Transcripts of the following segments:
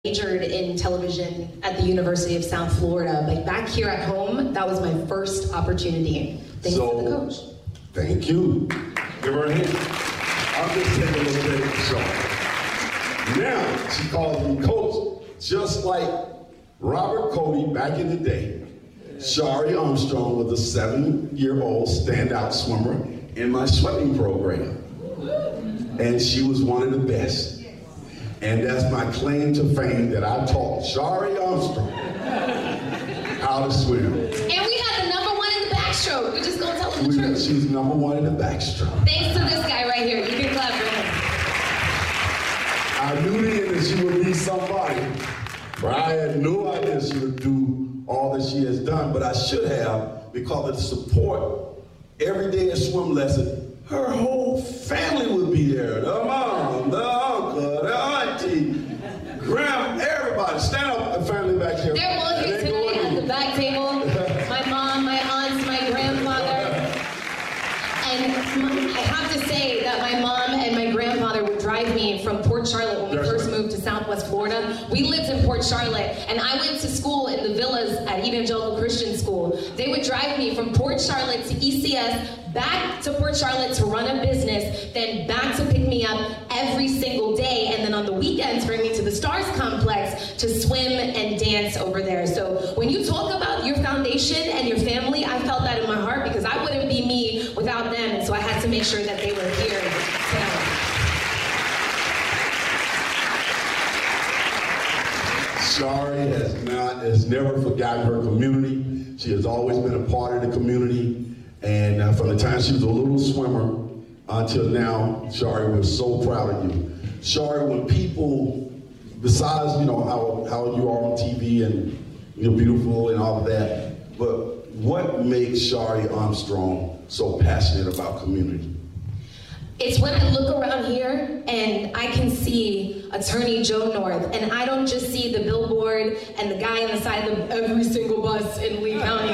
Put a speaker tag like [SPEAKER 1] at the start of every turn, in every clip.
[SPEAKER 1] majored in television at the University of South Florida, but back here at home, that was my first opportunity. Thanks to the coach.
[SPEAKER 2] Thank you. Give her a hand. I'll just take a little bit of the show. Now, she calls me coach, just like Robert Cody back in the day. Shari Armstrong was a 7-year-old standout swimmer in my swimming program. And she was one of the best. And that's my claim to fame, that I taught Shari Armstrong how to swim.
[SPEAKER 1] And we had the #1 in the backstroke. We're just gonna tell them the truth.
[SPEAKER 2] She's #1 in the backstroke.
[SPEAKER 1] Thanks to this guy right here. You can clap for him.
[SPEAKER 2] I knew then that she would be somebody, but I had no idea she would do all that she has done. But I should have, because of the support every day at swim lesson. Her whole family would be there. The mom, the uncle, the auntie, grandma, everybody. Stand up, the family back here.
[SPEAKER 1] They're all here tonight at the back table. My mom, my aunts, my grandfather. And I have to say that my mom and my grandfather would drive me from Port Charlotte when we first moved to Southwest Florida. We lived in Port Charlotte, and I went to school in the villas at Evangelical Christian School. They would drive me from Port Charlotte to ECS, back to Port Charlotte to run a business, then back to pick me up every single day, and then on the weekends bring me to the Stars Complex to swim and dance over there. So when you talk about your foundation and your family, I felt that in my heart, because I wouldn't be me without them, and so I had to make sure that they were here tonight.
[SPEAKER 2] Shari has never forgotten her community. She has always been a part of the community. And from the time she was a little swimmer until now, Shari, we're so proud of you. Shari, when people, besides, how you are on TV and you're beautiful and all of that, but what makes Shari Armstrong so passionate about community?
[SPEAKER 1] It's when I look around here and I can see Attorney Joe North, and I don't just see the billboard and the guy on the side of every single bus in Lee County.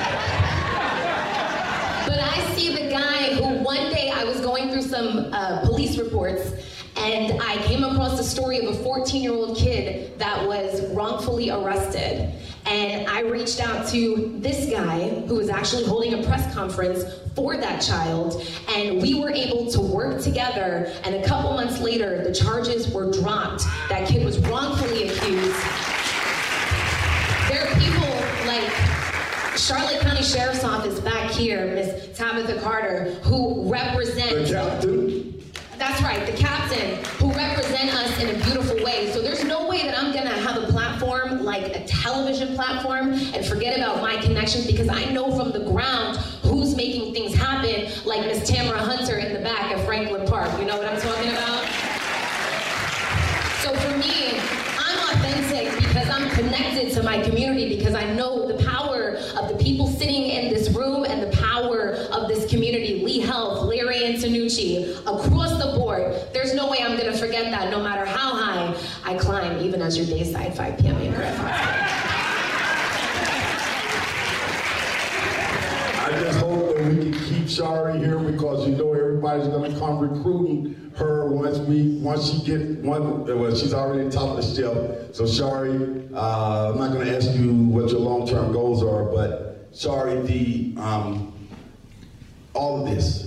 [SPEAKER 1] But I see the guy who one day I was going through some police reports, and I came across the story of a 14-year-old kid that was wrongfully arrested. And I reached out to this guy who was actually holding a press conference for that child, and we were able to work together, and a couple months later, the charges were dropped. That kid was wrongfully accused. There are people like Charlotte County Sheriff's Office back here, Miss Tabitha Carter, who represent...
[SPEAKER 2] The captain?
[SPEAKER 1] That's right, the captain, who represent us in a beautiful way. So there's no way that I'm gonna have a platform like a television platform and forget about my connections, because I know from the ground who's making things happen, like Miss Tamara Hunter in the back at Franklin Park. You know what I'm talking about? So for me, I'm authentic because I'm connected to my community, because I know the power of the people sitting in this room and the power of this community. Lee Health, Larry Antonucci, across the board. There's no way I'm gonna forget that, no matter how high I climb, even as your Dayside 5 p.m. anchor.
[SPEAKER 2] I just hope that we can keep Shari here, because everybody's gonna come recruiting her once she's already at the top of the shelf. So Shari, I'm not gonna ask you what your long-term goals are, but Shari, all of this,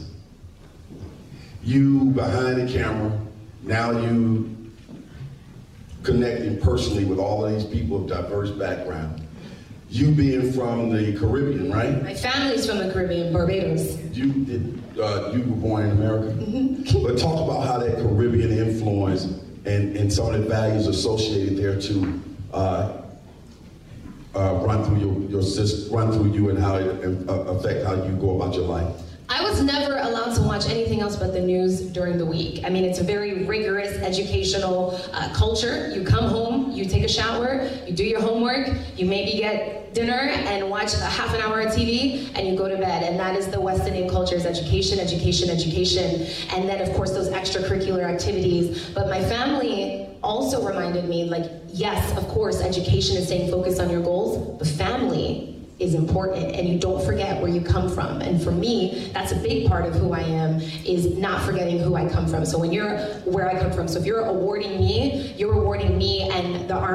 [SPEAKER 2] you behind the camera, now you connecting personally with all of these people of diverse background. You being from the Caribbean, right?
[SPEAKER 1] My family's from the Caribbean, Barbados.
[SPEAKER 2] You were born in America? Mm-hmm. But talk about how that Caribbean influence and some of the values associated there to run through you and how it affect how you go about your life.
[SPEAKER 1] I was never allowed to watch anything else but the news during the week. I mean, it's a very rigorous educational culture. You come home, you take a shower, you do your homework, you maybe get dinner and watch a half an hour of TV, and you go to bed. And that is the West Indian culture's education, education, education. And then, of course, those extracurricular activities. But my family also reminded me, like, yes, of course, education is staying focused on your goals, but family is important, and you don't forget where you come from. And for me, that's a big part of who I am, is not forgetting who I come from. So when you're where I come from, so if you're awarding me, you're rewarding me and the Army